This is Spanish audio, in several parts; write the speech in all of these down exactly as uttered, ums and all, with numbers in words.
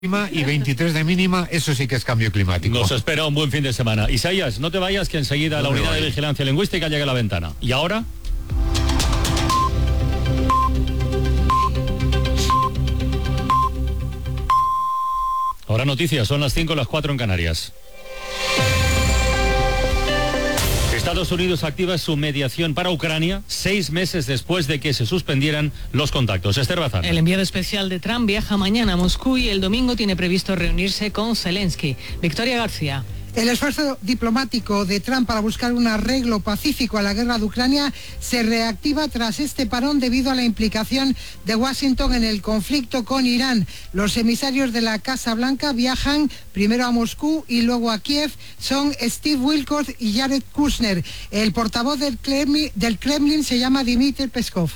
Y veintitrés de mínima, eso sí que es cambio climático. Nos espera un buen fin de semana. Isaías, no te vayas, que enseguida no la unidad de vigilancia lingüística llega a la ventana. ¿Y ahora? Ahora noticias, son las cinco, las cuatro en Canarias. Estados Unidos activa su mediación para Ucrania seis meses después de que se suspendieran los contactos. Esther Bazán. El enviado especial de Trump viaja mañana a Moscú y el domingo tiene previsto reunirse con Zelensky. Victoria García. El esfuerzo diplomático de Trump para buscar un arreglo pacífico a la guerra de Ucrania se reactiva tras este parón debido a la implicación de Washington en el conflicto con Irán. Los emisarios de la Casa Blanca viajan primero a Moscú y luego a Kiev. Son Steve Witkoff y Jared Kushner. El portavoz del Kremlin, del Kremlin se llama Dmitry Peskov.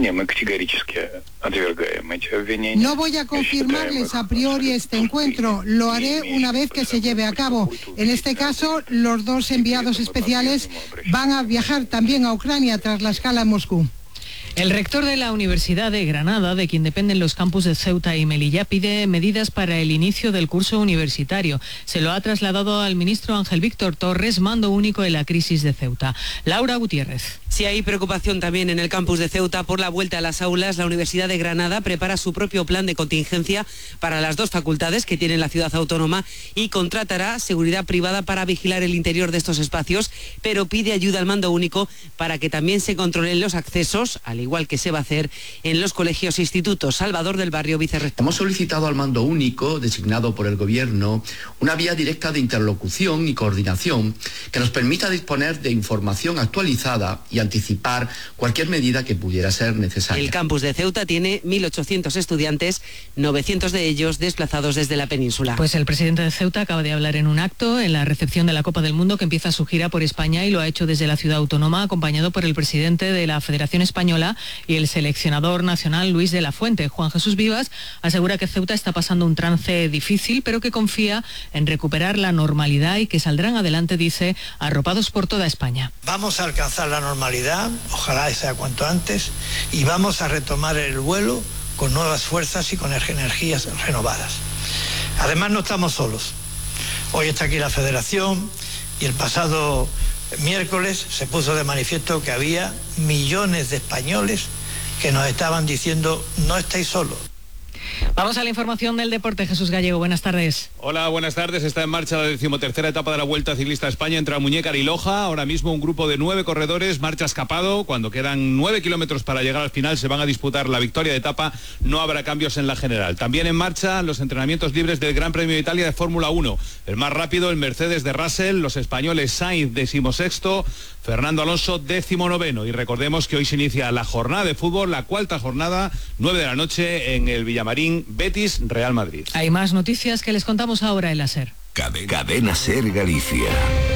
No voy a confirmarles a priori este encuentro, lo haré una vez que se lleve a cabo. En este caso, los dos enviados especiales van a viajar también a Ucrania tras la escala en Moscú. El rector de la Universidad de Granada, de quien dependen los campus de Ceuta y Melilla, pide medidas para el inicio del curso universitario. Se lo ha trasladado al ministro Ángel Víctor Torres, mando único en la crisis de Ceuta. Laura Gutiérrez. Sí, hay preocupación también en el campus de Ceuta por la vuelta a las aulas. La Universidad de Granada prepara su propio plan de contingencia para las dos facultades que tiene la ciudad autónoma y contratará seguridad privada para vigilar el interior de estos espacios, pero pide ayuda al mando único para que también se controlen los accesos, al igual que se va a hacer en los colegios e institutos. Salvador del Barrio, vicerrector. Hemos solicitado al mando único, designado por el Gobierno, una vía directa de interlocución y coordinación que nos permita disponer de información actualizada y anticipar cualquier medida que pudiera ser necesaria. El campus de Ceuta tiene mil ochocientos estudiantes, novecientos de ellos desplazados desde la península. Pues el presidente de Ceuta acaba de hablar en un acto en la recepción de la Copa del Mundo que empieza su gira por España y lo ha hecho desde la ciudad autónoma, acompañado por el presidente de la Federación Española y el seleccionador nacional Luis de la Fuente. Juan Jesús Vivas asegura que Ceuta está pasando un trance difícil, pero que confía en recuperar la normalidad y que saldrán adelante, dice, arropados por toda España. Vamos a alcanzar la normalidad, ojalá sea cuanto antes, y vamos a retomar el vuelo con nuevas fuerzas y con energías renovadas. Además, no estamos solos. Hoy está aquí la Federación y el pasado miércoles se puso de manifiesto que había millones de españoles que nos estaban diciendo: no estáis solos. Vamos a la información del deporte. Jesús Gallego, buenas tardes. Hola, buenas tardes. Está en marcha la decimotercera etapa de la Vuelta Ciclista a España entre Muñécar y Loja. Ahora mismo un grupo de nueve corredores marcha escapado. Cuando quedan nueve kilómetros para llegar al final se van a disputar la victoria de etapa. No habrá cambios en la general. También en marcha los entrenamientos libres del Gran Premio de Italia de Fórmula uno. El más rápido, el Mercedes de Russell, los españoles Sainz decimosexto, Fernando Alonso décimo noveno. Y recordemos que hoy se inicia la jornada de fútbol, la cuarta jornada, nueve de la noche en el Villamarín, Betis, Real Madrid. Hay más noticias que les contamos ahora en la SER. Cadena SER Galicia.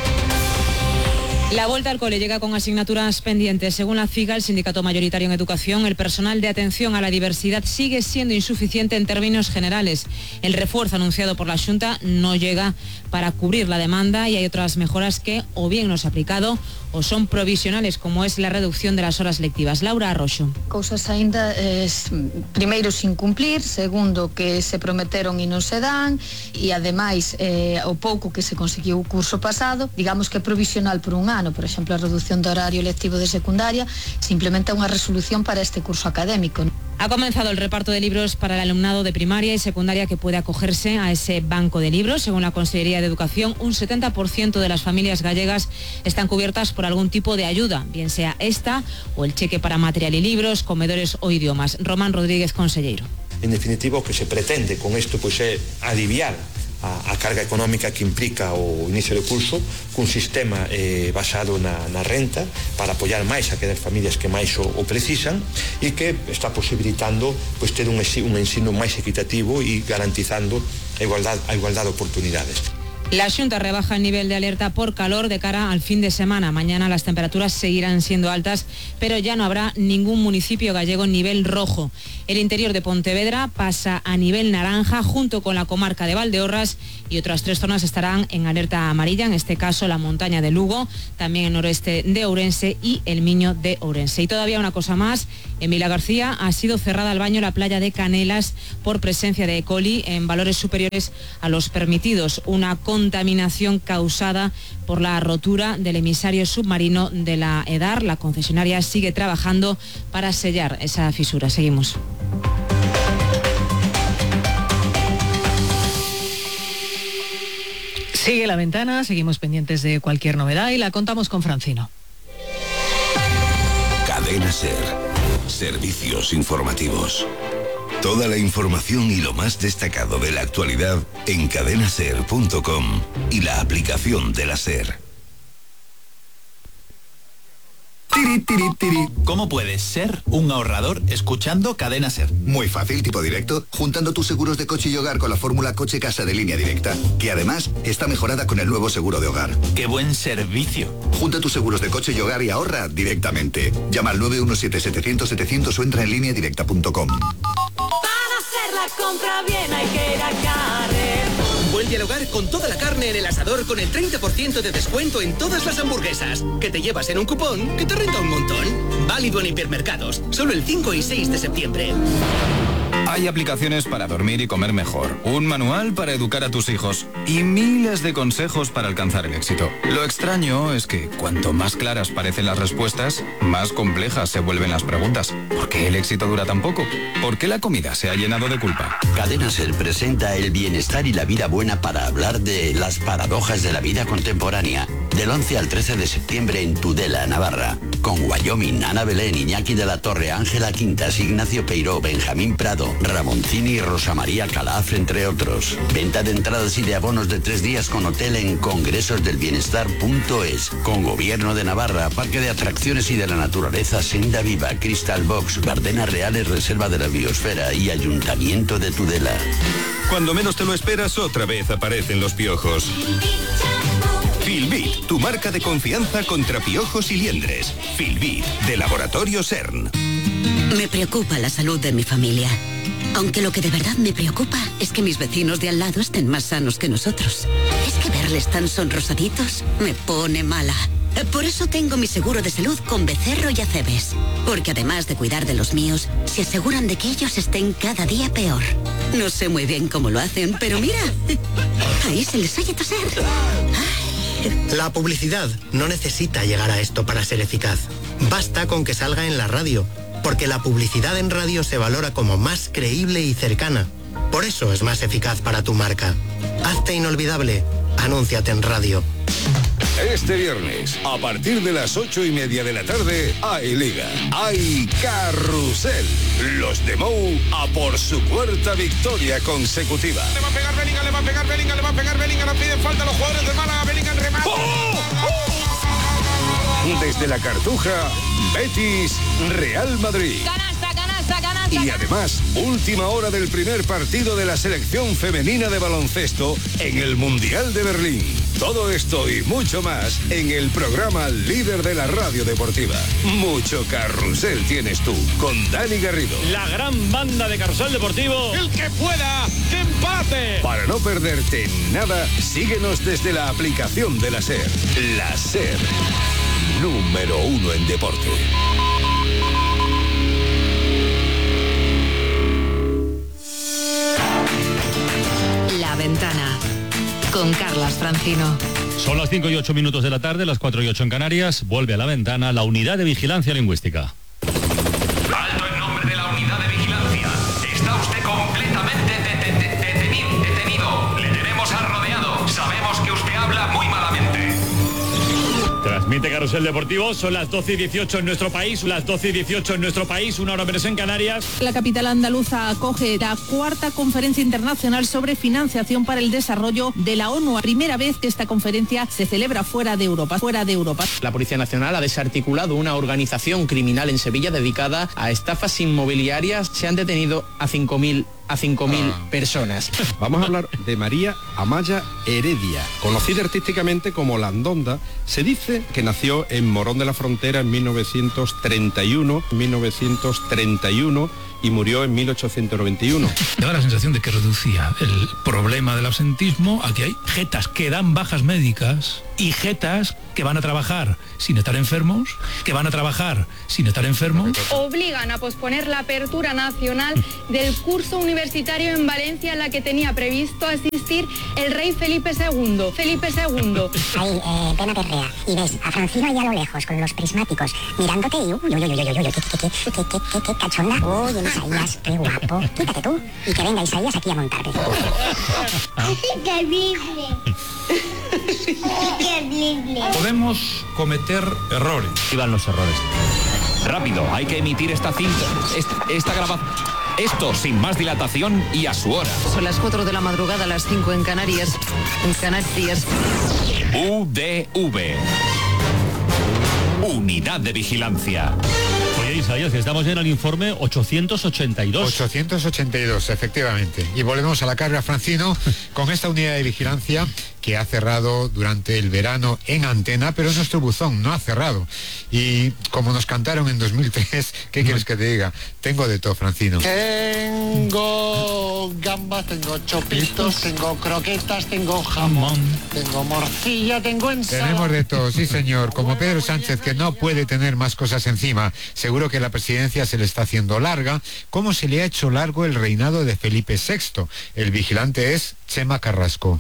La vuelta al cole llega con asignaturas pendientes. Según la C I G A, el sindicato mayoritario en educación, el personal de atención a la diversidad sigue siendo insuficiente en términos generales. El refuerzo anunciado por la Xunta no llega para cubrir la demanda y hay otras mejoras que o bien no se ha aplicado o son provisionales, como es la reducción de las horas lectivas. Laura Arroxo. Cousas aínda, eh, primeiro sin cumplir, segundo que se prometeron e non se dan, e ademais eh, o pouco que se conseguiu o curso pasado, digamos que é provisional por un ano. Por exemplo, a reducción de horario lectivo de secundaria simplemente é unha resolución para este curso académico. Ha comenzado el reparto de libros para el alumnado de primaria y secundaria que puede acogerse a ese banco de libros. Según la Consellería de Educación, un setenta por ciento de las familias gallegas están cubiertas por algún tipo de ayuda, bien sea esta o el cheque para material y libros, comedores o idiomas. Román Rodríguez, consellero. En definitiva, o que se pretende con isto pois é aliviar a, a carga económica que implica o inicio do curso cun sistema eh, basado na, na renta para apoiar máis a aquelas familias que máis o, o precisan e que está posibilitando pois, ter un, un ensino máis equitativo e garantizando a igualdade, a igualdade de oportunidades. La Xunta rebaja el nivel de alerta por calor de cara al fin de semana. Mañana las temperaturas seguirán siendo altas, pero ya no habrá ningún municipio gallego en nivel rojo. El interior de Pontevedra pasa a nivel naranja junto con la comarca de Valdeorras y otras tres zonas estarán en alerta amarilla, en este caso la montaña de Lugo, también el noreste de Ourense y el Miño de Ourense. Y todavía una cosa más, en Vilagarcía ha sido cerrada al baño la playa de Canelas por presencia de E. coli en valores superiores a los permitidos, una contaminación causada por la rotura del emisario submarino de la EDAR. La concesionaria sigue trabajando para sellar esa fisura. Seguimos. Sigue La Ventana, seguimos pendientes de cualquier novedad y la contamos con Francino. Cadena SER. Servicios informativos. Toda la información y lo más destacado de la actualidad en cadena ser punto com y la aplicación de la SER. Tiri, tiri, tiri. ¿Cómo puedes ser un ahorrador escuchando Cadena SER? Muy fácil, tipo directo, juntando tus seguros de coche y hogar con la fórmula Coche Casa de Línea Directa, que además está mejorada con el nuevo seguro de hogar. ¡Qué buen servicio! Junta tus seguros de coche y hogar y ahorra directamente. Llama al nueve uno siete, setecientos, setecientos o entra en línea directa punto com. Para hacer la compra bien hay que ir a Carrer. Vuelve al hogar con toda la carne en el asador con el treinta por ciento de descuento en todas las hamburguesas, que te llevas en un cupón que te renta un montón. Válido en hipermercados, solo el cinco y seis de septiembre. Hay aplicaciones para dormir y comer mejor, un manual para educar a tus hijos y miles de consejos para alcanzar el éxito. Lo extraño es que cuanto más claras parecen las respuestas, más complejas se vuelven las preguntas. ¿Por qué el éxito dura tan poco? ¿Por qué la comida se ha llenado de culpa? Cadena SER presenta el bienestar y la vida buena para hablar de las paradojas de la vida contemporánea. Del once al trece de septiembre en Tudela, Navarra. Con Wyoming, Ana Belén, Iñaki de la Torre, Ángela Quintas, Ignacio Peiró, Benjamín Prado, Ramoncini y Rosa María Calaf, entre otros. Venta de entradas y de abonos de tres días con hotel en congresos del bienestar punto es. Con Gobierno de Navarra, Parque de Atracciones y de la Naturaleza, Senda Viva, Crystal Box, Bardenas Reales, Reserva de la Biosfera y Ayuntamiento de Tudela. Cuando menos te lo esperas, otra vez aparecen los piojos. Filbit, tu marca de confianza contra piojos y liendres. Filbit, de Laboratorio CERN. Me preocupa la salud de mi familia. Aunque lo que de verdad me preocupa es que mis vecinos de al lado estén más sanos que nosotros. Es que verles tan sonrosaditos me pone mala. Por eso tengo mi seguro de salud con Becerro y Acebes. Porque además de cuidar de los míos, se aseguran de que ellos estén cada día peor. No sé muy bien cómo lo hacen, pero mira, ahí se les oye toser. La publicidad no necesita llegar a esto para ser eficaz. Basta con que salga en la radio, porque la publicidad en radio se valora como más creíble y cercana. Por eso es más eficaz para tu marca. Hazte inolvidable. Anúnciate en radio. Este viernes, a partir de las ocho y media de la tarde, hay Liga, hay Carrusel. Los de Mou a por su cuarta victoria consecutiva. Le va a pegar Bellingham, le va a pegar Bellingham, le va a pegar Bellingham, no piden falta los jugadores de Málaga, Bellingham remate. ¡Oh! ¡Oh! Desde la Cartuja, Betis, Real Madrid. Canasta, canasta, canasta. Y además, última hora del primer partido de la selección femenina de baloncesto en el Mundial de Berlín. Todo esto y mucho más en el programa líder de la radio deportiva. Mucho carrusel tienes tú, con Dani Garrido. La gran banda de Carrusel Deportivo. El que pueda, que empate. Para no perderte nada, síguenos desde la aplicación de la SER. La SER, número uno en deporte. La Ventana, con Carlas Francino. Son las cinco y ocho minutos de la tarde, las cuatro y ocho en Canarias. Vuelve a La Ventana la unidad de vigilancia lingüística. Alto en nombre de la unidad de vigilancia. Está usted completamente de- de- de- detenido, detenido. Le tenemos arrodeado. Sabemos que usted habla muy malamente. Transmite Carrusel Deportivo, son las doce y dieciocho en nuestro país, las doce y dieciocho en nuestro país, una hora menos en Canarias. La capital andaluza acoge la cuarta conferencia internacional sobre financiación para el desarrollo de la ONU. Primera vez que esta conferencia se celebra fuera de Europa, fuera de Europa. La Policía Nacional ha desarticulado una organización criminal en Sevilla dedicada a estafas inmobiliarias. Se han detenido a cinco mil a cinco mil Ah. personas. Vamos a hablar de María Amaya Heredia, conocida artísticamente como Landonda. Se dice que nació en Morón de la Frontera en mil novecientos treinta y uno, mil novecientos treinta y uno y murió en mil ochocientos noventa y uno. Daba la sensación de que reducía el problema del absentismo a que hay jetas que dan bajas médicas y jetas que van a trabajar sin estar enfermos, que van a trabajar sin estar enfermos. Obligan a posponer la apertura nacional del curso universitario en Valencia, en la que tenía previsto asistir el rey Felipe segundo. Felipe segundo. Ahí, eh, ven a Perrea y ves a Francino ahí a lo lejos con los prismáticos mirándote y uy, uy, uy, uy, uy, uy, qué, qué, qué, qué, qué, qué, qué cachonda. Uy, en Isaías, qué guapo. Quítate tú y que venga Isaías aquí a montarte. Podemos cometer errores. Y van los errores. Rápido, hay que emitir esta cinta, esta, esta grabación. Esto sin más dilatación y a su hora. Son las cuatro de la madrugada, las cinco en Canarias. En Canarias. U D V. Unidad de Vigilancia. Oye, Isaías, estamos ya en el informe ochocientos ochenta y dos. ochocientos ochenta y dos, efectivamente. Y volvemos a la carga, Francino, con esta unidad de vigilancia que ha cerrado durante el verano en antena, pero nuestro buzón no ha cerrado. Y como nos cantaron en dos mil tres, ¿qué quieres que te diga? Tengo de todo, Francino. Tengo gambas, tengo chopitos, tengo croquetas, tengo jamón, tengo morcilla, tengo ensalada. Tenemos de todo, sí señor. Como Pedro Sánchez, que no puede tener más cosas encima. Seguro que la presidencia se le está haciendo larga, como se le ha hecho largo el reinado de Felipe sexto. El vigilante es Chema Carrasco.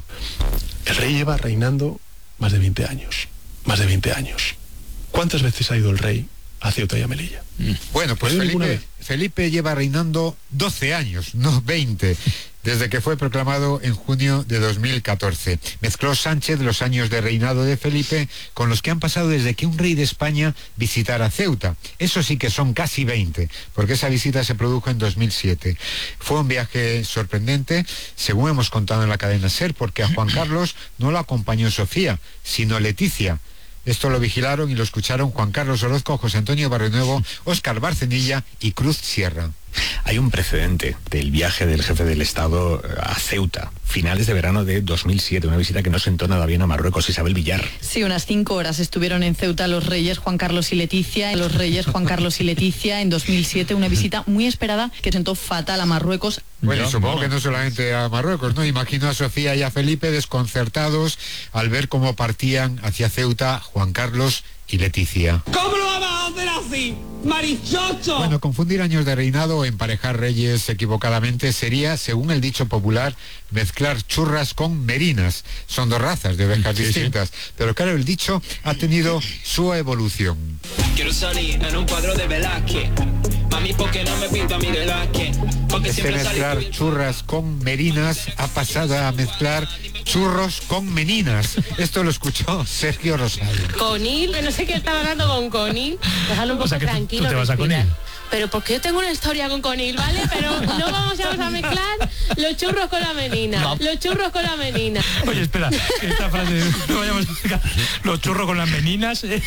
El rey lleva reinando más de veinte años. Más de veinte años. ¿Cuántas veces ha ido el rey a Ceuta y a Melilla? Bueno, pues Felipe, Felipe lleva reinando doce años, no veinte, desde que fue proclamado en junio de dos mil catorce. Mezcló Sánchez los años de reinado de Felipe con los que han pasado desde que un rey de España visitara Ceuta. Eso sí que son casi veinte, porque esa visita se produjo en dos mil siete. Fue un viaje sorprendente, según hemos contado en la cadena SER, porque a Juan Carlos no lo acompañó Sofía, sino Leticia. Esto lo vigilaron y lo escucharon Juan Carlos Orozco, José Antonio Barrionuevo, Óscar Barcenilla y Cruz Sierra. Hay un precedente del viaje del jefe del Estado a Ceuta, finales de verano de dos mil siete, una visita que no sentó nada bien a Marruecos. Isabel Villar. Sí, unas cinco horas estuvieron en Ceuta los reyes Juan Carlos y Leticia, los reyes Juan Carlos y Leticia en dos mil siete, una visita muy esperada que sentó fatal a Marruecos. Bueno, Yo, supongo no. que no solamente a Marruecos, ¿no? Imagino a Sofía y a Felipe desconcertados al ver cómo partían hacia Ceuta Juan Carlos y Leticia. ¿Cómo lo vamos a hacer así? ¡Marichocho! Bueno, confundir años de reinado o emparejar reyes equivocadamente sería, según el dicho popular, mezclar churras con merinas. Son dos razas de ovejas Sí, distintas. Pero claro, el dicho ha tenido su evolución. Quiero salir en un cuadro de Velázquez. Mami, ¿por qué no me pinto a mi Velázquez? Porque Este siempre salí mezclar churras con merinas ha pasado a mezclar churros con meninas. Esto lo escuchó Sergio Rosario. Conil, que no sé qué estaba hablando con Conil. Déjalo un poco O sea, que tú- tranquilo. tú te vas a respira. Conil. Pero porque yo tengo una historia con Conil, ¿vale? Pero no vamos a mezclar los churros con la menina. No. Los churros con la menina. Oye, espera, que esta frase, no vayamos a explicar, los churros con las meninas, eh,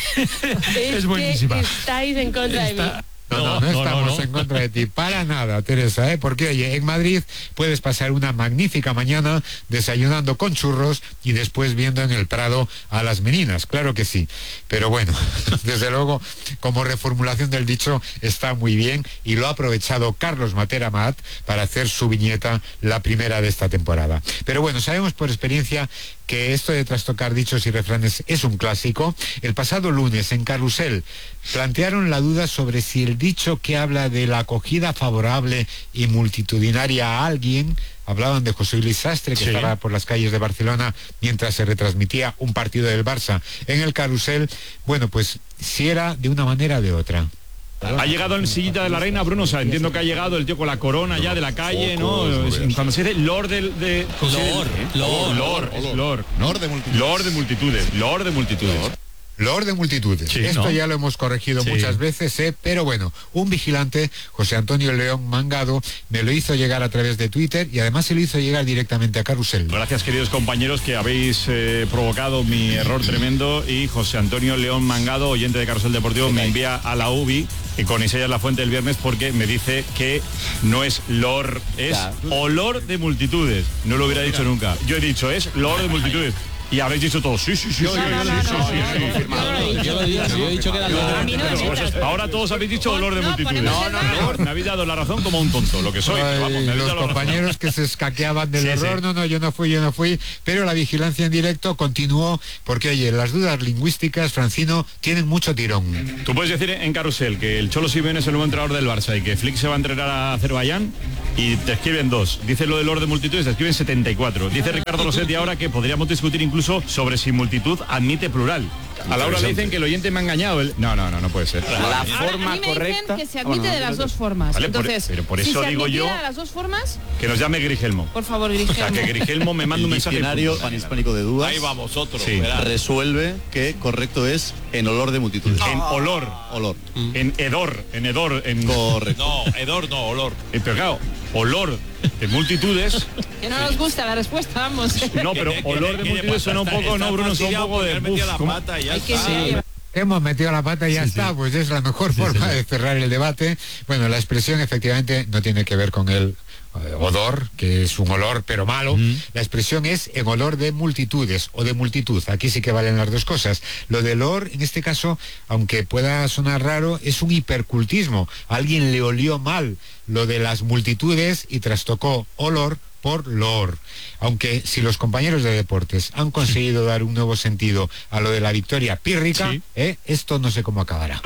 es buenísima. Que estáis en contra de mí. No, no, no, No, no, estamos no. en contra de ti, para nada, Teresa, ¿eh? Porque, oye, en Madrid puedes pasar una magnífica mañana desayunando con churros y después viendo en el Prado a las meninas, claro que sí. Pero bueno, desde luego, como reformulación del dicho, está muy bien y lo ha aprovechado Carlos Matera Mat para hacer su viñeta, la primera de esta temporada. Pero bueno, sabemos por experiencia que esto de trastocar dichos y refranes es un clásico. El pasado lunes en Carrusel plantearon la duda sobre si el dicho que habla de la acogida favorable y multitudinaria a alguien, hablaban de José Luis Sastre, que Sí. estaba por las calles de Barcelona mientras se retransmitía un partido del Barça en el Carrusel, bueno, pues si era de una manera o de otra. Ha llegado en sillita de la reina, Bruno, o sea, entiendo que ha llegado el tío con la corona ya de la calle, ¿no? Cuando se dice Lord del... De, Lord, Lord, Lord, es Lord. Lord de multitudes. Lord de multitudes, Lord de multitudes. Lord de multitudes. Sí, Esto ¿no? ya lo hemos corregido Sí. muchas veces, ¿eh? Pero bueno, un vigilante, José Antonio León Mangado, me lo hizo llegar a través de Twitter y además se lo hizo llegar directamente a Carrusel. Gracias, queridos compañeros, que habéis eh, provocado mi error tremendo, y José Antonio León Mangado, oyente de Carrusel Deportivo, me envía a la U B I con Isaías Lafuente el viernes porque me dice que no es lor, es ya. olor de multitudes. No lo hubiera dicho nunca. Yo he dicho, es lor de multitudes. Y habéis dicho todos, sí, sí, sí, sí, yo he dicho que era olor. Ahora todos habéis dicho olor de multitudes. No, no, no. Me habéis dado la razón como un tonto, lo que soy. Ay, vamos, me los compañeros que se escaqueaban del sí, error, sí. no, no, yo no fui, yo no fui. Pero la vigilancia en directo continuó porque, oye, las dudas lingüísticas, Francino, tienen mucho tirón. Tú puedes decir en Carrusel que el Cholo Simeone es el nuevo entrenador del Barça y que Flick se va a entrenar a Azerbaiyán y te escriben dos. Dice lo del olor de multitudes, te escriben setenta y cuatro. Dice Ricardo Rossetti ahora que podríamos discutir incluso sobre si multitud admite plural. A Laura le dicen que el oyente me ha engañado. El... No, no, no, no puede ser. La forma a mí me correcta. Dicen que se admite bueno, de las dos formas. Vale, Entonces, por, pero por eso si digo yo. De las dos formas. Que nos llame Grigelmo. Por favor, Grigelmo. O sea, que Grigelmo me manda un mensaje. Diccionario panhispánico de dudas. Ahí vamos, otro. Sí. Resuelve que correcto es en olor de multitudes. En olor. Olor. Mm. En hedor. En hedor. En... Correcto. No, hedor no, olor. Eh, pero claro, olor de multitudes. Que no nos gusta la respuesta, vamos. No, pero olor de multitudes suena un poco, no, Bruno, suena un poco de. Hemos metido la pata y ya sí, está, sí. Pues es la mejor sí, forma sí, de cerrar el debate. Bueno, la expresión efectivamente no tiene que ver con el eh, odor, que es un olor pero malo. Mm. La expresión es en olor de multitudes o de multitud. Aquí sí que valen las dos cosas. Lo del olor, en este caso, aunque pueda sonar raro, es un hipercultismo. A alguien le olió mal lo de las multitudes y trastocó olor por lor. Aunque si los compañeros de deportes han conseguido dar un nuevo sentido a lo de la victoria pírrica, sí. eh, esto no sé cómo acabará.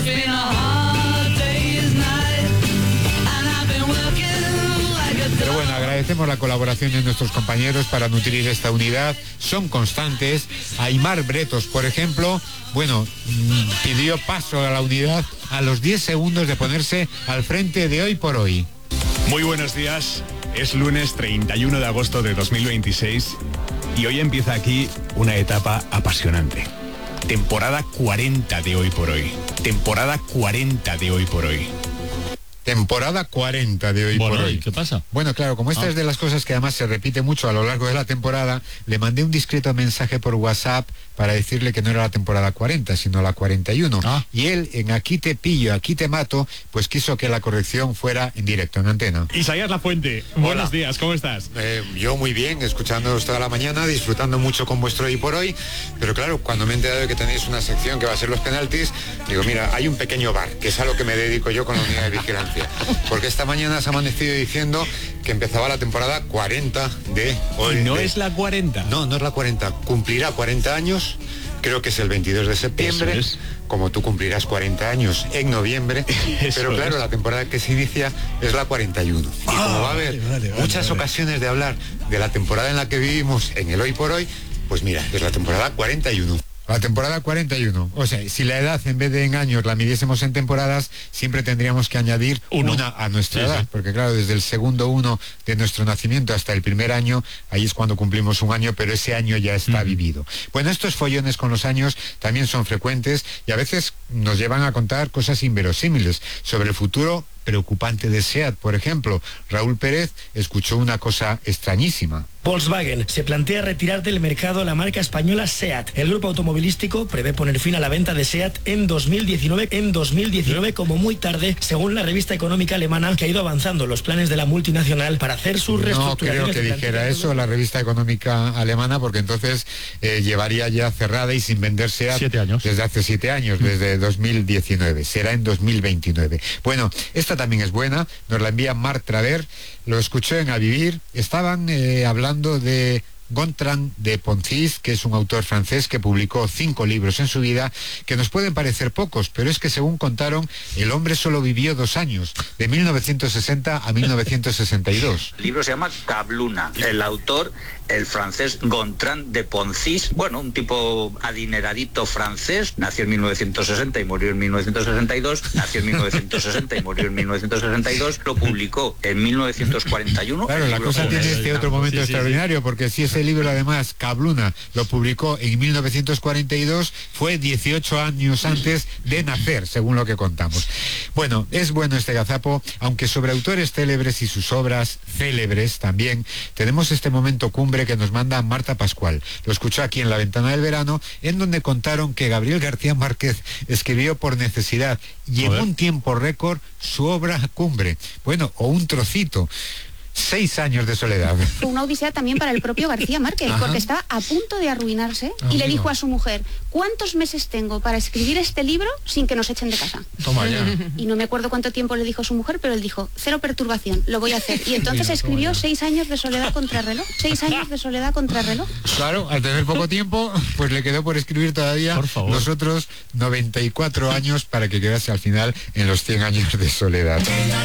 Pero bueno, agradecemos la colaboración de nuestros compañeros para nutrir esta unidad. Son constantes. Aymar Bretos, por ejemplo, bueno, pidió paso a la unidad a los diez segundos de ponerse al frente de Hoy por Hoy. Muy buenos días. Es lunes treinta y uno de agosto de dos mil veintiséis y hoy empieza aquí una etapa apasionante. Temporada cuarenta de Hoy por Hoy. Temporada cuarenta de Hoy por Hoy. Temporada cuarenta de Hoy bueno, por Hoy. ¿Qué pasa? Bueno, claro, como esta ah. es de las cosas que además se repite mucho a lo largo de la temporada, le mandé un discreto mensaje por WhatsApp para decirle que no era la temporada cuarenta, sino la cuarenta y uno. Ah. Y él, en Aquí te pillo, aquí te mato, pues quiso que la corrección fuera en directo, en antena. Isaías Lafuente, Hola. Buenos días, ¿cómo estás? Eh, yo muy bien, escuchándoos toda la mañana, disfrutando mucho con vuestro Hoy por Hoy, pero claro, cuando me he enterado de que tenéis una sección que va a ser los penaltis, digo, mira, hay un pequeño bar, que es a lo que me dedico yo con la unidad de vigilancia. Porque esta mañana se ha amanecido diciendo que empezaba la temporada cuarenta de Hoy. ¿Y no de... es la cuarenta? No, no es la cuarenta. Cumplirá cuarenta años, creo que es el veintidós de septiembre. Es. Como tú cumplirás cuarenta años en noviembre. Pero claro, es. La temporada que se inicia es la cuarenta y uno. Y ah, como va a haber vale, vale, muchas vale. ocasiones de hablar de la temporada en la que vivimos en el Hoy por Hoy, pues mira, es la temporada cuarenta y uno. La temporada cuarenta y uno. O sea, si la edad en vez de en años la midiésemos en temporadas, siempre tendríamos que añadir uno. una a nuestra sí, edad. Sí. Porque claro, desde el segundo uno de nuestro nacimiento hasta el primer año, ahí es cuando cumplimos un año, pero ese año ya está uh-huh. vivido. Bueno, estos follones con los años también son frecuentes y a veces nos llevan a contar cosas inverosímiles sobre el futuro preocupante de SEAT. Por ejemplo, Raúl Pérez escuchó una cosa extrañísima. Volkswagen se plantea retirar del mercado la marca española SEAT. El grupo automovilístico prevé poner fin a la venta de SEAT en dos mil diecinueve, en dos mil diecinueve como muy tarde, según la revista económica alemana, que ha ido avanzando los planes de la multinacional para hacer sus reestructuraciones. No creo que dijera eso la revista económica alemana, porque entonces eh, llevaría ya cerrada y sin vender SEAT siete años. Desde hace siete años, mm. desde dos mil diecinueve. Será en dos mil veintinueve. Bueno, esta también es buena, nos la envía Marc Traver, lo escuchó en A Vivir, estaban eh, hablando de Gontran de Poncis, que es un autor francés que publicó cinco libros en su vida, que nos pueden parecer pocos, pero es que según contaron, el hombre solo vivió dos años, de mil novecientos sesenta a mil novecientos sesenta y dos. El libro se llama Cabluna, el autor, el francés Gontran de Poncis, bueno, un tipo adineradito francés, nació en mil novecientos sesenta y murió en mil novecientos sesenta y dos, nació en mil novecientos sesenta y murió en mil novecientos sesenta y dos, lo publicó en mil novecientos cuarenta y uno. Claro, la cosa tiene este otro momento sí, extraordinario, sí, sí. porque si ese este libro, además, Cabluna lo publicó en mil novecientos cuarenta y dos, fue dieciocho años antes de nacer, según lo que contamos. Bueno, es bueno este gazapo, aunque sobre autores célebres y sus obras célebres también, tenemos este momento cumbre que nos manda Marta Pascual. Lo escuchó aquí en La Ventana del Verano, en donde contaron que Gabriel García Márquez escribió por necesidad y en un tiempo récord su obra cumbre. Bueno, o un trocito. Seis años de soledad. Fue una odisea también para el propio García Márquez, Ajá. porque estaba a punto de arruinarse ah, y le dijo a su mujer, ¿cuántos meses tengo para escribir este libro sin que nos echen de casa? Toma ya. Y no me acuerdo cuánto tiempo le dijo su mujer, pero él dijo, cero perturbación, lo voy a hacer. Y entonces Mira, escribió seis años de soledad contra reloj. Seis años de soledad contra reloj. Claro, al tener poco tiempo, pues le quedó por escribir todavía los otros noventa y cuatro años para que quedase al final en los cien años de soledad.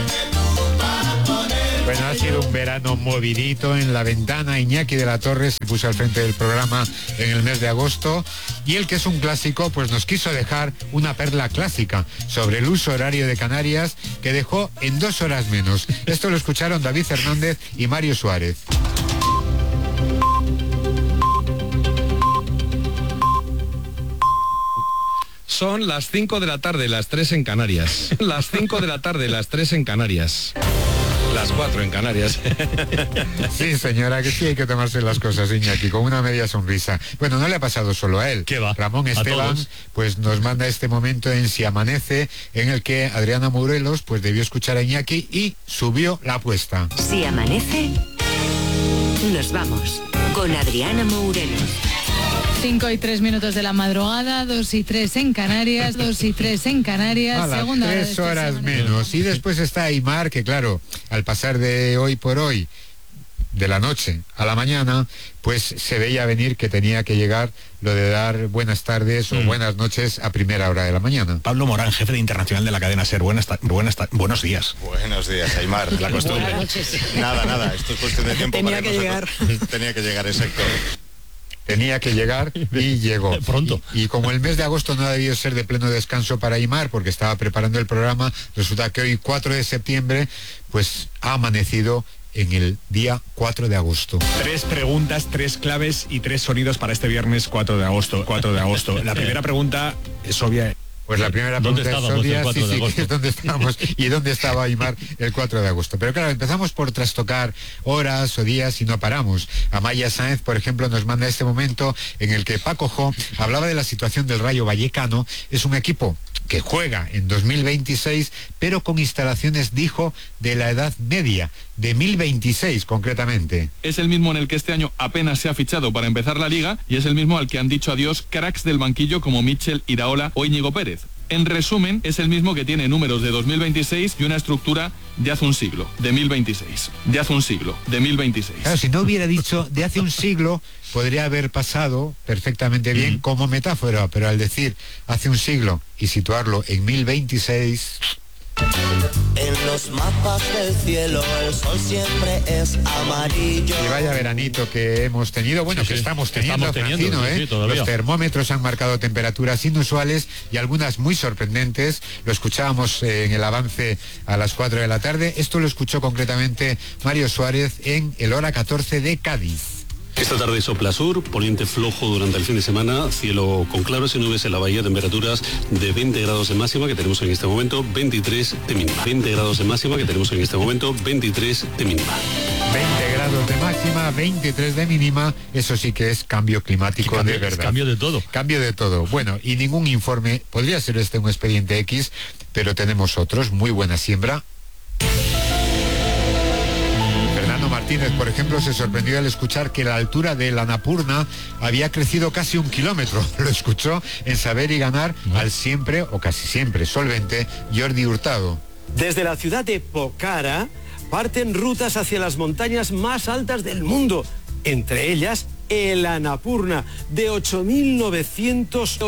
Bueno, ha sido un verano movidito en La Ventana. Iñaki de la Torre se puso al frente del programa en el mes de agosto y el que es un clásico, pues nos quiso dejar una perla clásica sobre el uso horario de Canarias que dejó en dos horas menos. Esto lo escucharon David Hernández y Mario Suárez. Son las cinco de la tarde, las tres en Canarias. Las cinco de la tarde, las tres en Canarias. Las cuatro en Canarias. Sí, señora, que sí hay que tomarse las cosas, Iñaki, con una media sonrisa. Bueno, no le ha pasado solo a él. ¿Qué va? Ramón Esteban, pues nos manda este momento en Si Amanece, en el que Adriana Morelos, pues debió escuchar a Iñaki y subió la apuesta. Si amanece, nos vamos con Adriana Morelos. Cinco y tres minutos de la madrugada, dos y tres en Canarias, dos y tres en Canarias, Ala, segunda hora tres horas menos. Y después está Aymar, que claro, al pasar de hoy por hoy, de la noche a la mañana, pues se veía venir que tenía que llegar lo de dar buenas tardes mm. o buenas noches a primera hora de la mañana. Pablo Morán, jefe de internacional de la cadena SER, buenas, buenas buenos días. Buenos días, Aymar. La costumbre. Buenas noches. Nada, nada, esto es cuestión de tiempo. Tenía para que nosotros. llegar. Tenía que llegar, exacto. Tenía que llegar y llegó. Pronto. Y, y como el mes de agosto no ha debido ser de pleno descanso para Aymar, porque estaba preparando el programa, resulta que hoy, cuatro de septiembre, pues ha amanecido en el día cuatro de agosto. Tres preguntas, tres claves y tres sonidos para este viernes cuatro de agosto. cuatro de agosto. La primera pregunta es obvia. Pues la primera ¿Dónde pregunta es obvia, sí, sí, que es dónde estábamos y dónde estaba Aymar el cuatro de agosto. Pero claro, empezamos por trastocar horas o días y no paramos. Amaya Sáenz, por ejemplo, nos manda este momento en el que Paco Jo hablaba de la situación del Rayo Vallecano. Es un equipo que juega en dos mil veintiséis, pero con instalaciones, dijo, de la Edad Media, de mil veintiséis concretamente. Es el mismo en el que este año apenas se ha fichado para empezar la liga y es el mismo al que han dicho adiós cracks del banquillo como Mitchell, Iraola o Íñigo Pérez. En resumen, es el mismo que tiene números de dos mil veintiséis y una estructura de hace un siglo, de mil veintiséis. De hace un siglo, de mil veintiséis. Claro, si no hubiera dicho de hace un siglo, podría haber pasado perfectamente bien mm. como metáfora, pero al decir hace un siglo y situarlo en mil veintiséis... En los mapas del cielo el sol siempre es amarillo. Y vaya veranito que hemos tenido, bueno, sí, que sí. estamos teniendo, estamos teniendo Francino, sí, ¿eh? Sí, los termómetros han marcado temperaturas inusuales y algunas muy sorprendentes. Lo escuchábamos eh, en el avance a las cuatro de la tarde. Esto lo escuchó concretamente Mario Suárez en el hora catorce de Cádiz. Esta tarde sopla sur, poniente flojo durante el fin de semana, cielo con claros y nubes en la bahía, temperaturas de veinte grados de máxima que tenemos en este momento, veintitrés de mínima. veinte grados de máxima que tenemos en este momento, veintitrés de mínima. veinte grados de máxima, veintitrés de mínima, eso sí que es cambio climático cambio, de verdad. Cambio de todo. Cambio de todo. Bueno, y ningún informe, podría ser este un expediente X, pero tenemos otros, muy buena siembra. Martínez, por ejemplo, se sorprendió al escuchar que la altura de la Annapurna había crecido casi un kilómetro. Lo escuchó en Saber y Ganar no. al siempre, o casi siempre, solvente Jordi Hurtado. Desde la ciudad de Pokhara parten rutas hacia las montañas más altas del mundo, entre ellas el Annapurna, de ocho mil novecientos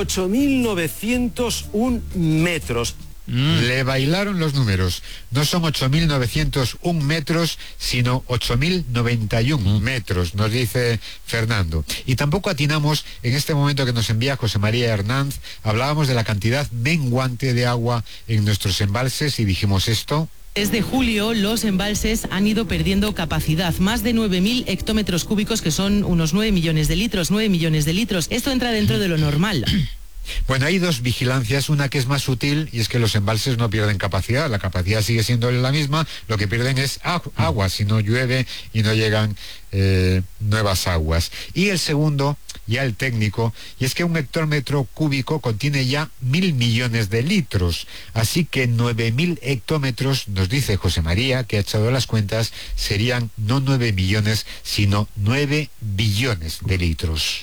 uno metros. Mm. Le bailaron los números. No son ocho mil novecientos uno metros, sino ocho mil noventa y uno mm. metros, nos dice Fernando. Y tampoco atinamos en este momento que nos envía José María Hernández. Hablábamos de la cantidad menguante de agua en nuestros embalses y dijimos esto. Desde julio, los embalses han ido perdiendo capacidad, más de nueve mil hectómetros cúbicos, que son unos nueve millones de litros, nueve millones de litros. Esto entra dentro de lo normal. Bueno, hay dos vigilancias, una que es más sutil y es que los embalses no pierden capacidad, la capacidad sigue siendo la misma, lo que pierden es agua, si no llueve y no llegan eh, nuevas aguas. Y el segundo, ya el técnico, y es que un hectómetro cúbico contiene ya mil millones de litros, así que nueve mil hectómetros, nos dice José María, que ha echado las cuentas, serían no nueve millones, sino nueve billones de litros.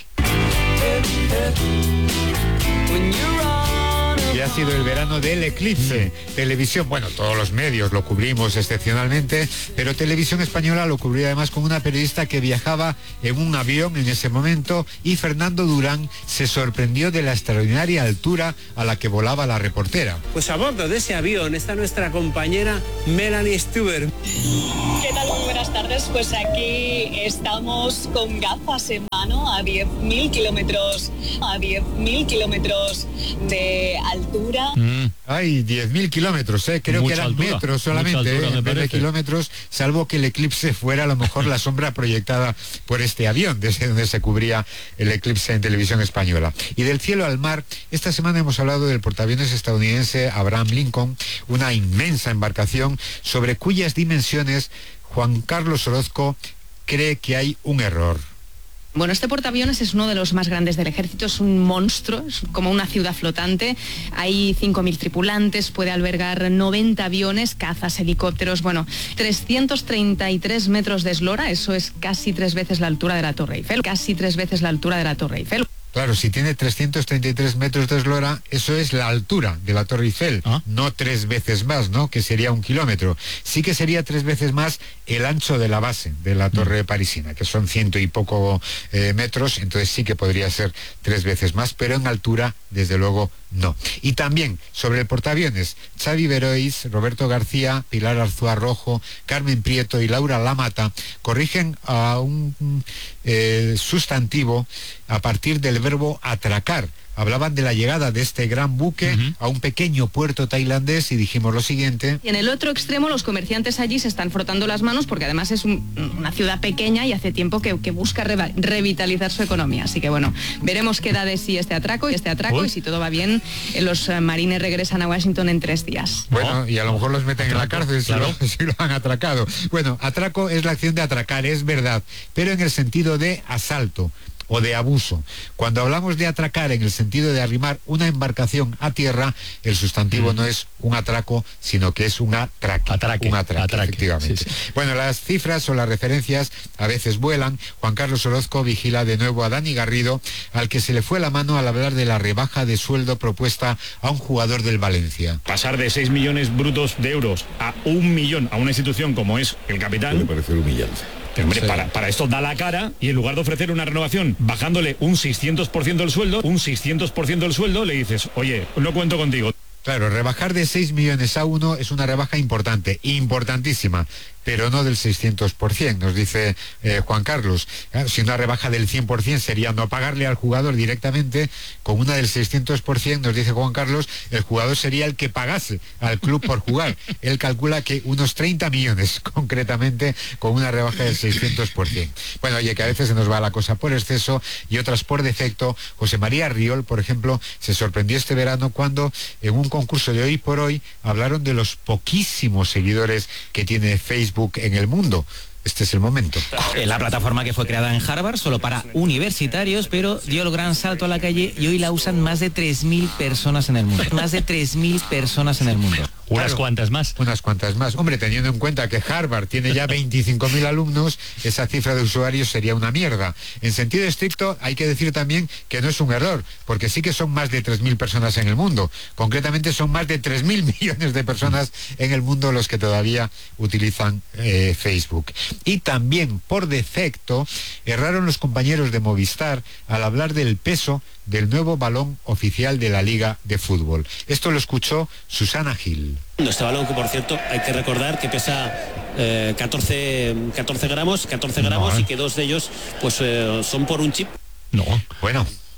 Y ha sido el verano del eclipse. Televisión, bueno, todos los medios lo cubrimos excepcionalmente, pero Televisión Española lo cubrió además con una periodista que viajaba en un avión en ese momento, y Fernando Durán se sorprendió de la extraordinaria altura a la que volaba la reportera. Pues a bordo de ese avión está nuestra compañera Melanie Stuber. ¿Qué tal? Muy buenas tardes. Pues aquí estamos con gafas en mano a diez mil kilómetros, a diez mil kilómetros de altura. Mm. Ay, diez mil kilómetros, ¿eh? Creo Mucha que eran altura, metros solamente, altura, ¿eh? me En vez de parece. kilómetros, salvo que el eclipse fuera a lo mejor la sombra proyectada por este avión, desde donde se cubría el eclipse en Televisión Española. Y del cielo al mar, esta semana hemos hablado del portaaviones estadounidense Abraham Lincoln, una inmensa embarcación sobre cuyas dimensiones Juan Carlos Orozco cree que hay un error. Bueno, este portaaviones es uno de los más grandes del ejército, es un monstruo, es como una ciudad flotante. Hay cinco mil tripulantes, puede albergar noventa aviones, cazas, helicópteros, bueno, trescientos treinta y tres metros de eslora, eso es casi tres veces la altura de la Torre Eiffel, casi tres veces la altura de la Torre Eiffel. Claro, si tiene trescientos treinta y tres metros de eslora, eso es la altura de la Torre Eiffel, ¿Ah? no tres veces más, ¿no? Que sería un kilómetro. Sí que sería tres veces más el ancho de la base de la Torre Parisina, que son ciento y poco eh, metros, entonces sí que podría ser tres veces más, pero en altura, desde luego, no. Y también, sobre el portaaviones, Xavi Berois, Roberto García, Pilar Arzúa Rojo, Carmen Prieto y Laura Lamata corrigen a un eh, sustantivo a partir del verbo atracar. Hablaban de la llegada de este gran buque uh-huh. a un pequeño puerto tailandés y dijimos lo siguiente. Y en el otro extremo, los comerciantes allí se están frotando las manos porque además es un, una ciudad pequeña y hace tiempo que, que busca re- revitalizar su economía. Así que bueno, veremos qué da de sí este atraco y este atraco Uy. y si todo va bien, eh, los eh, marines regresan a Washington en tres días. Bueno, oh. y a lo mejor los meten atraco, en la cárcel claro. si, lo, si lo han atracado. Bueno, atraco es la acción de atracar, es verdad, pero en el sentido de asalto o de abuso. Cuando hablamos de atracar en el sentido de arrimar una embarcación a tierra, el sustantivo mm. no es un atraco, sino que es un atraque. Atraque. Un atraque, atraque efectivamente. Sí, sí. Bueno, las cifras o las referencias a veces vuelan. Juan Carlos Orozco vigila de nuevo a Dani Garrido, al que se le fue la mano al hablar de la rebaja de sueldo propuesta a un jugador del Valencia. Pasar de seis millones brutos de euros a un millón a una institución como es el Capitán... Me parece humillante. Pero, hombre, sí. para, para esto da la cara y en lugar de ofrecer una renovación bajándole un seiscientos por ciento del sueldo, un seiscientos por ciento del sueldo, le dices, oye, no cuento contigo. Claro, rebajar de seis millones a uno es una rebaja importante, importantísima, pero no del seiscientos por ciento, nos dice eh, Juan Carlos. Claro, si una rebaja del cien por ciento sería no pagarle al jugador directamente, con una del seiscientos por ciento, nos dice Juan Carlos, el jugador sería el que pagase al club por jugar. Él calcula que unos treinta millones, concretamente, con una rebaja del seiscientos por ciento. Bueno, oye, que a veces se nos va la cosa por exceso y otras por defecto. José María Riol, por ejemplo, se sorprendió este verano cuando en un concurso de Hoy por Hoy hablaron de los poquísimos seguidores que tiene Facebook en el mundo. Este es el momento. La plataforma que fue creada en Harvard solo para universitarios, pero dio el gran salto a la calle y hoy la usan más de tres mil personas en el mundo. Más de tres mil personas en el mundo. Unas claro, cuantas más. Unas cuantas más. Hombre, teniendo en cuenta que Harvard tiene ya veinticinco mil alumnos, esa cifra de usuarios sería una mierda. En sentido estricto, hay que decir también que no es un error, porque sí que son más de tres mil personas en el mundo. Concretamente son más de tres mil millones de personas en el mundo los que todavía utilizan eh, Facebook. Y también, por defecto, erraron los compañeros de Movistar al hablar del peso del nuevo balón oficial de la Liga de Fútbol. Esto lo escuchó Susana Gil. Este balón, que por cierto hay que recordar que pesa eh, catorce, catorce gramos, catorce gramos no, ¿eh? Y que dos de ellos pues eh, son por un chip. No, bueno.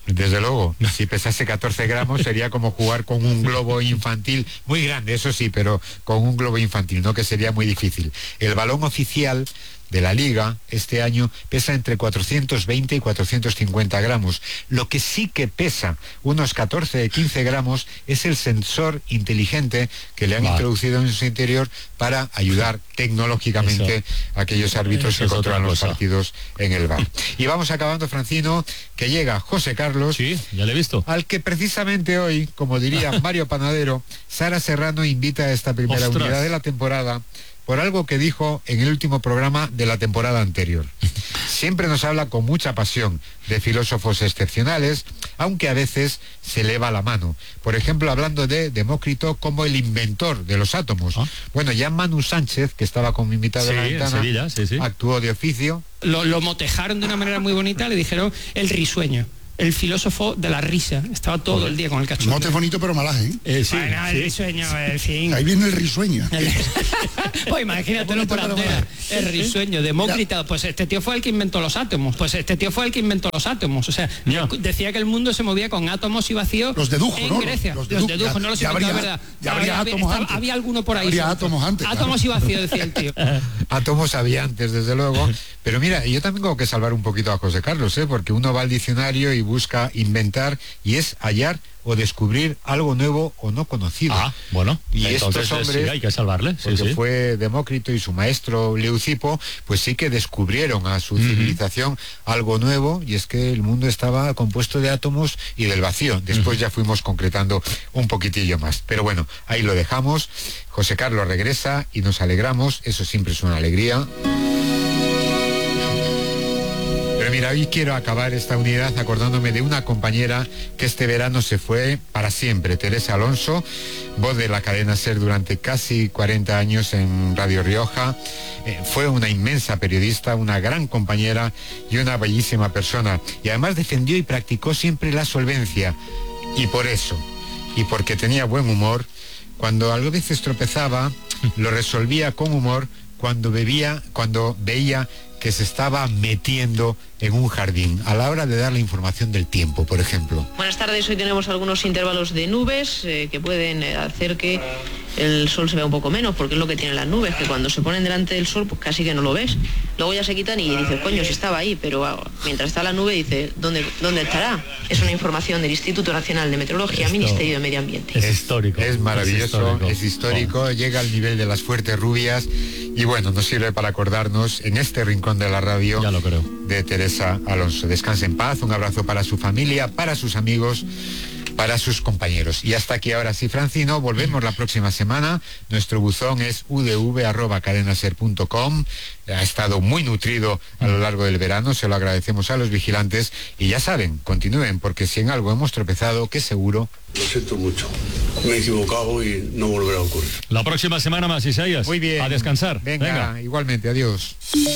Desde luego, si pesase catorce gramos sería como jugar con un globo infantil, muy grande, eso sí, pero con un globo infantil, ¿no? Que sería muy difícil. El balón oficial de la Liga este año pesa entre cuatrocientos veinte y cuatrocientos cincuenta gramos. Lo que sí que pesa unos catorce o quince gramos es el sensor inteligente que le han vale. introducido en su interior para ayudar tecnológicamente Eso. a aquellos árbitros Eso que controlan los partidos en el V A R. Y vamos acabando, Francino, que llega José Carlos. Sí, ya le he visto. Al que precisamente hoy, como diría Mario Panadero, Sara Serrano invita a esta primera Ostras. unidad de la temporada por algo que dijo en el último programa de la temporada anterior. Siempre nos habla con mucha pasión de filósofos excepcionales, aunque a veces se eleva la mano. Por ejemplo, hablando de Demócrito como el inventor de los átomos. ¿Ah? Bueno, ya Manu Sánchez, que estaba como invitado sí, en la ventana, en Sevilla, sí, sí. actuó de oficio. Lo, lo motejaron de una manera muy bonita, le dijeron el risueño. El filósofo de la risa. Estaba todo Joder. el día con el cachorro. Mote bonito pero malaje, ¿eh? eh sí, bueno, el sí. risueño, en fin. Ahí viene el risueño. Pues imagínatelo por antera. El risueño, Demócrito. Pues este tío fue el que inventó los átomos. Pues este tío fue el que inventó los átomos. O sea, no. decía que el mundo se movía con átomos y vacíos. Los dedujo, en ¿no? Grecia. Los dedujo, los dedujo no los inventó, verdad. Ya habría había, átomos estaba, antes. había alguno por ahí. Habría átomos antes. Átomos claro. y vacíos, decía el tío. Átomos había antes, desde luego. Pero mira, yo también tengo que salvar un poquito a José Carlos, ¿eh? Porque uno va al diccionario y busca inventar y es hallar o descubrir algo nuevo o no conocido. Ah, bueno, y entonces estos hombres, sí, hay que salvarle. Sí, porque sí. fue Demócrito y su maestro Leucipo, pues sí que descubrieron a su uh-huh. civilización algo nuevo, y es que el mundo estaba compuesto de átomos y del vacío. Después uh-huh. ya fuimos concretando un poquitillo más. Pero bueno, ahí lo dejamos. José Carlos regresa y nos alegramos, eso siempre es una alegría. Pero mira, hoy quiero acabar esta unidad acordándome de una compañera que este verano se fue para siempre, Teresa Alonso, voz de la cadena SER durante casi cuarenta años en Radio Rioja. Eh, fue una inmensa periodista, una gran compañera y una bellísima persona. Y además defendió y practicó siempre la solvencia. Y por eso, y porque tenía buen humor, cuando a veces tropezaba, lo resolvía con humor cuando bebía, cuando veía que se estaba metiendo en un jardín, a la hora de dar la información del tiempo, por ejemplo. Buenas tardes, hoy tenemos algunos intervalos de nubes eh, que pueden eh, hacer que el sol se vea un poco menos, porque es lo que tienen las nubes, que cuando se ponen delante del sol, pues casi que no lo ves. Luego ya se quitan y dices, coño, si estaba ahí, pero ah, mientras está la nube, dice, ¿dónde, ¿dónde estará? Es una información del Instituto Nacional de Meteorología, Esto Ministerio de Medio Ambiente. Es histórico. Es maravilloso, es histórico, es histórico oh. llega al nivel de las fuertes rubias, y bueno, nos sirve para acordarnos en este rincón de la radio ya lo creo. de Teresa Alonso. Descanse en paz, un abrazo para su familia, para sus amigos, para sus compañeros. Y hasta aquí ahora sí, Francino, volvemos la próxima semana. Nuestro buzón es u d v arroba cadenaser punto com. Ha estado muy nutrido a lo largo del verano, se lo agradecemos a los vigilantes, y ya saben, continúen, porque si en algo hemos tropezado, que seguro... Lo siento mucho, me he equivocado y no volverá a ocurrir. La próxima semana más, Isaías. Muy bien. A descansar. Venga, Venga. igualmente, adiós.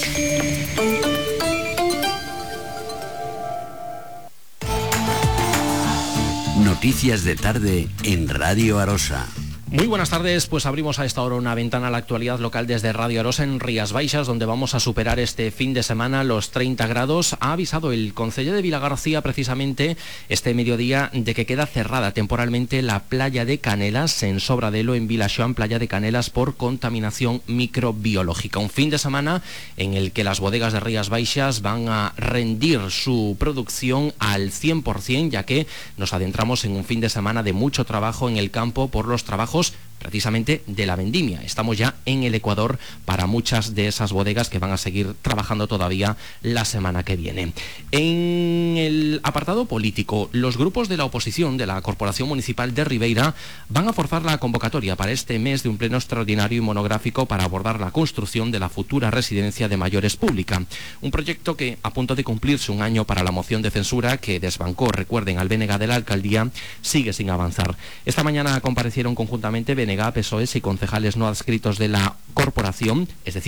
Noticias de tarde en Radio Arosa. Muy buenas tardes, pues abrimos a esta hora una ventana a la actualidad local desde Radio Arosa en Rías Baixas, donde vamos a superar este fin de semana los treinta grados. Ha avisado el concello de Vilagarcía precisamente este mediodía de que queda cerrada temporalmente la playa de Canelas en Sobradelo, en Vilaxoán, playa de Canelas, por contaminación microbiológica. Un fin de semana en el que las bodegas de Rías Baixas van a rendir su producción al cien por ciento, ya que nos adentramos en un fin de semana de mucho trabajo en el campo por los trabajos precisamente de la vendimia. Estamos ya en el Ecuador para muchas de esas bodegas que van a seguir trabajando todavía la semana que viene. En el apartado político, los grupos de la oposición de la Corporación Municipal de Ribeira van a forzar la convocatoria para este mes de un pleno extraordinario y monográfico para abordar la construcción de la futura residencia de mayores pública. Un proyecto que, a punto de cumplirse un año para la moción de censura que desbancó, recuerden, al B N G de la alcaldía, sigue sin avanzar. Esta mañana comparecieron conjuntamente B N G, P S O E y concejales no adscritos de la corporación, es decir,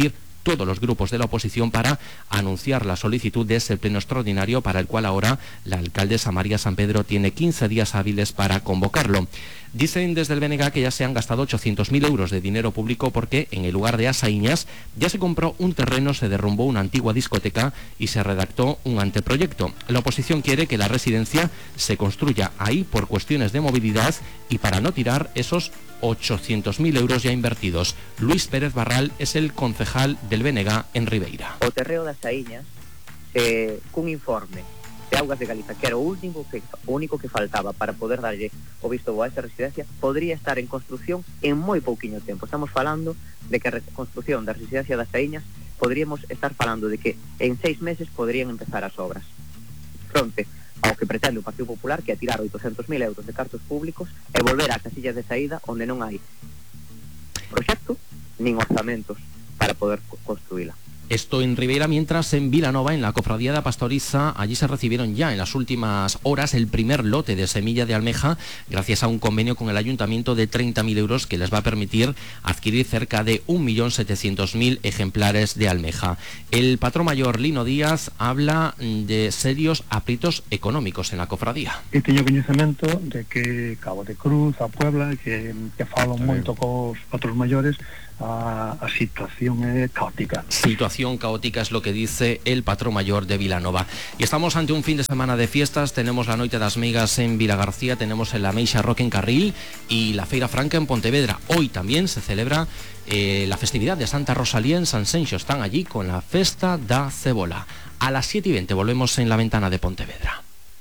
todos los grupos de la oposición para anunciar la solicitud de ese pleno extraordinario, para el cual ahora la alcaldesa María San Pedro tiene quince días hábiles para convocarlo. Dicen desde el B N G que ya se han gastado ochocientos mil euros de dinero público porque en el lugar de Asaiñas ya se compró un terreno, se derrumbó una antigua discoteca y se redactó un anteproyecto. La oposición quiere que la residencia se construya ahí por cuestiones de movilidad y para no tirar esos ochocientos mil euros ya invertidos. Luis Pérez Barral es el concejal del B N G en Ribeira. O terreo das Saíñas, eh, cun informe de Augas de Galiza, que era o único que, o único que faltaba para poder darlle o visto a esa residencia, podría estar en construción en moi pouquiño tempo. Estamos falando de que a reconstrucción da residencia das Saíñas podríamos estar falando de que en seis meses podrían empezar as obras. Fronte ao que pretende o Partido Popular, que é tirar oitocentos mil euros de cartos públicos e volver a casillas de saída onde non hai proxecto nin orzamentos para poder construíla. Esto en Ribeira, mientras en Vilanova, en la cofradía de Pastoriza, allí se recibieron ya en las últimas horas el primer lote de semilla de almeja, gracias a un convenio con el ayuntamiento de treinta mil euros que les va a permitir adquirir cerca de un millón setecientos mil ejemplares de almeja. El patrón mayor Lino Díaz habla de serios aprietos económicos en la cofradía. E teño coñecemento de que Cabo de Cruz, a Puebla, que, que falo moito cos patrón maiores, a, a situación é caótica. Situación caótica es lo que dice el patrón mayor de Vilanova. Y estamos ante un fin de semana de fiestas. Tenemos la Noite das Meigas en Vilagarcía, tenemos el Ameixa Rock en Carril y la Feira Franca en Pontevedra. Hoy también se celebra eh, la festividad de Santa Rosalía en San Senxo. Están allí con la Festa da Cebola. A las siete y veinte volvemos en la ventana de Pontevedra.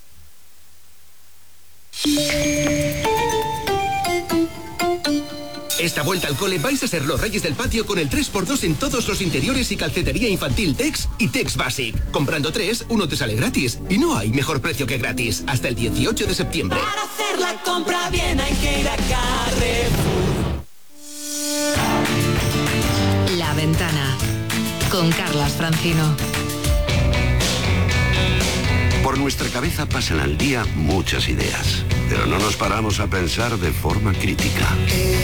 Esta vuelta al cole vais a ser los reyes del patio con el tres por dos en todos los interiores y calcetería infantil Tex y Tex Basic. Comprando tres, uno te sale gratis. Y no hay mejor precio que gratis. Hasta el dieciocho de septiembre. Para hacer la compra bien hay que ir a Carrefour. La Ventana con Carlas Francino. Por nuestra cabeza pasan al día muchas ideas, pero no nos paramos a pensar de forma crítica.